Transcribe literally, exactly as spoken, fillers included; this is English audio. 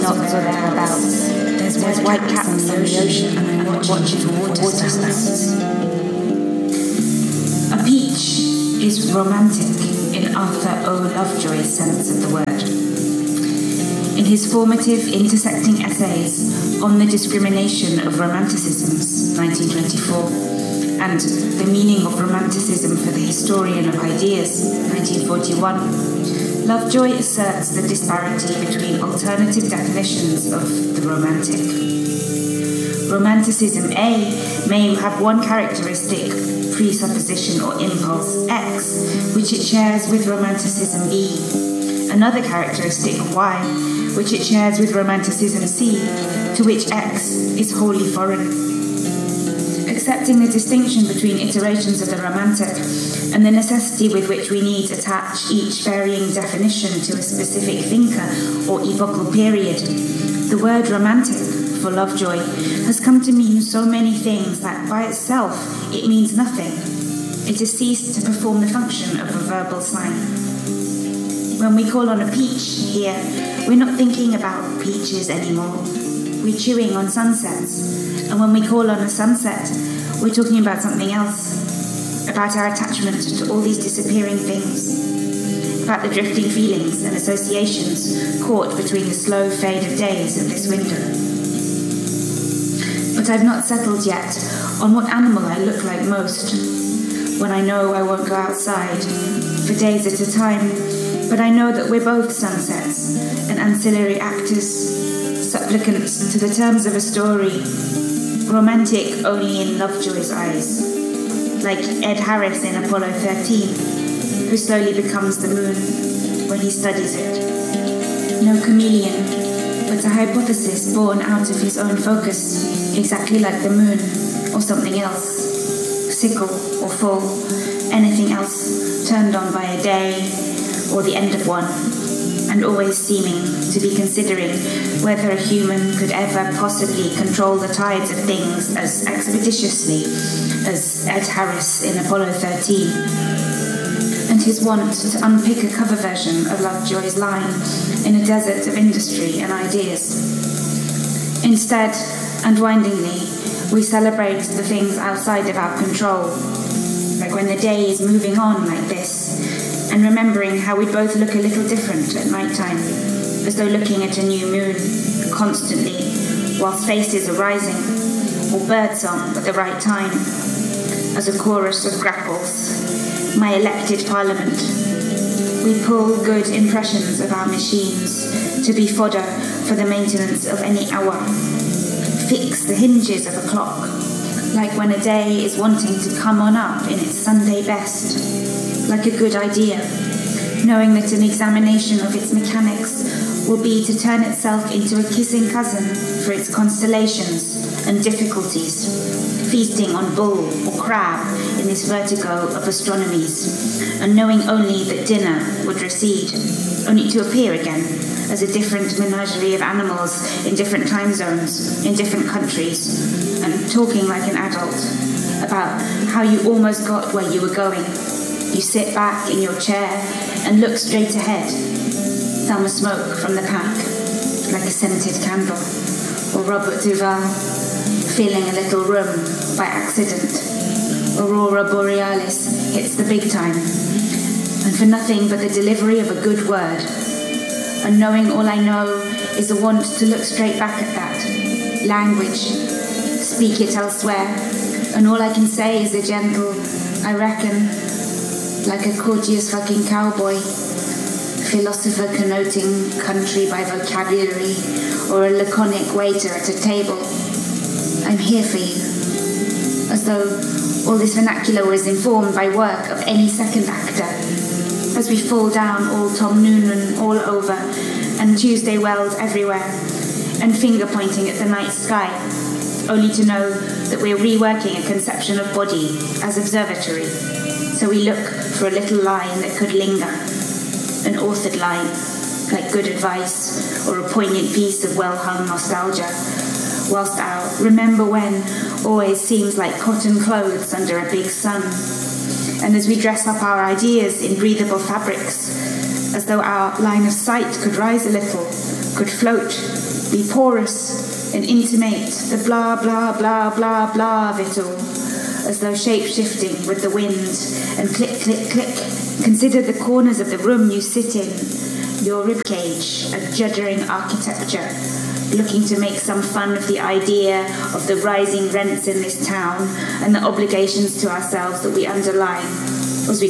knots or thereabouts. There's, There's white caps on the ocean, and I'm watching for water spouts. A peach is romantic in Arthur O. Lovejoy's sense of the word. In his formative intersecting essays on the discrimination of romanticisms, nineteen twenty-four, and the meaning of romanticism for the historian of ideas, nineteen forty-one, Lovejoy asserts the disparity between alternative definitions of the romantic. Romanticism A may have one characteristic, presupposition or impulse X, which it shares with romanticism B, another characteristic Y, which it shares with romanticism C, to which X is wholly foreign. Accepting the distinction between iterations of the romantic and the necessity with which we need to attach each varying definition to a specific thinker or epochal period, the word romantic, for Lovejoy, has come to mean so many things that by itself it means nothing. It has ceased to perform the function of a verbal slang. When we call on a peach here, we're not thinking about peaches anymore. We're chewing on sunsets. And when we call on a sunset, we're talking about something else, about our attachment to all these disappearing things, about the drifting feelings and associations caught between the slow fade of days of this window. But I've not settled yet on what animal I look like most, when I know I won't go outside for days at a time, but I know that we're both sunsets and ancillary actors, supplicants to the terms of a story, romantic only in Lovejoy's eyes, like Ed Harris in Apollo thirteen, who slowly becomes the moon when he studies it. No chameleon, but a hypothesis born out of his own focus, exactly like the moon, or something else, sickle or full, anything else turned on by a day, or the end of one, and always seeming to be considering whether a human could ever possibly control the tides of things as expeditiously as Ed Harris in Apollo thirteen, and his want to unpick a cover version of Lovejoy's line in a desert of industry and ideas. Instead, unwindingly, we celebrate the things outside of our control, like when the day is moving on like this, and remembering how we both look a little different at night time, as though looking at a new moon constantly, whilst faces are rising, or birdsong at the right time, as a chorus of grapples, my elected parliament. We pull good impressions of our machines to be fodder for the maintenance of any hour, fix the hinges of a clock, like when a day is wanting to come on up in its Sunday best, like a good idea, knowing that an examination of its mechanics will be to turn itself into a kissing cousin for its constellations and difficulties, feasting on bull or crab in this vertigo of astronomies, and knowing only that dinner would recede, only to appear again as a different menagerie of animals in different time zones, in different countries, and talking like an adult about how you almost got where you were going. You sit back in your chair and look straight ahead, thumb a smoke from the pack, like a scented candle, or Robert Duvall, filling a little room by accident. Aurora Borealis hits the big time, and for nothing but the delivery of a good word, and knowing all I know is a want to look straight back at that language, speak it elsewhere, and all I can say is a gentle, I reckon, like a courteous fucking cowboy, philosopher connoting country by vocabulary, or a laconic waiter at a table. I'm here for you, as though all this vernacular was informed by work of any second actor, as we fall down all Tom Noonan all over, and Tuesday Wells everywhere, and finger-pointing at the night sky, only to know that we're reworking a conception of body as observatory. So we look for a little line that could linger, an authored line, like good advice, or a poignant piece of well-hung nostalgia, whilst our remember when always seems like cotton clothes under a big sun. And as we dress up our ideas in breathable fabrics, as though our line of sight could rise a little, could float, be porous, and intimate the blah blah blah blah blah of it all, as though shape-shifting with the wind, and click, click, click. Consider the corners of the room you sit in, your ribcage, a juddering architecture, looking to make some fun of the idea of the rising rents in this town and the obligations to ourselves that we underline.